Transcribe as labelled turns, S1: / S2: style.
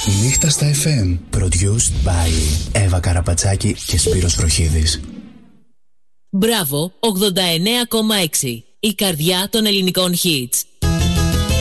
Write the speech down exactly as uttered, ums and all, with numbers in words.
S1: Νύχτα στα εφ εμ. Produced by Εύα Καραπατσάκη και Σπύρος Βροχίδης.
S2: Μπράβο ογδόντα εννέα κόμμα έξι. Η καρδιά των ελληνικών hits.